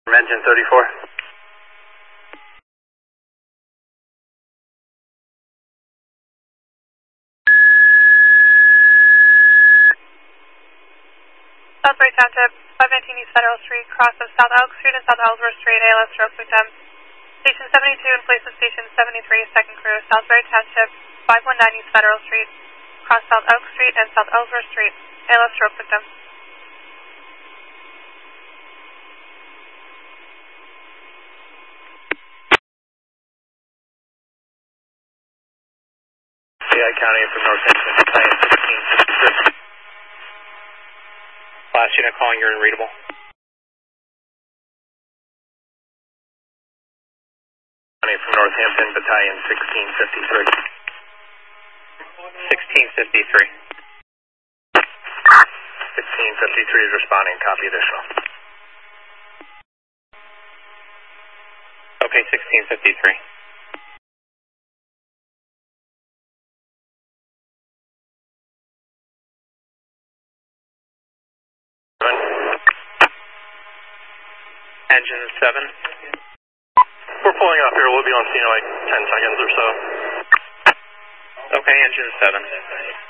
Engine 34. Southbury Township, 519 East Federal Street, cross of South Elk Street and South Ellsworth Street, ALS stroke victim. Station 72 in place of Station 73, second crew, Southbury Township, 519 East Federal Street, cross South Elk Street and South Ellsworth Street, ALS stroke victim. CI County from Northampton, Battalion 1653. Last unit calling, you're unreadable. County from Northampton, Battalion 1653. 1653. 1653 is responding, copy additional. Okay, 1653. Engine 7. We're pulling off here. We'll be on scene in like 10 seconds or so. Okay, engine 7.